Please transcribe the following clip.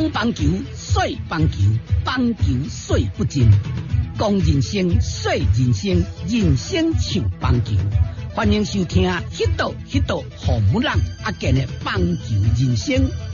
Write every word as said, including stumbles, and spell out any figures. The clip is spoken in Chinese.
讲棒球，说棒球，棒球说不尽。讲人生，说人生，人生像棒球。欢迎收听《迄道迄道红木人阿健的棒球人生》。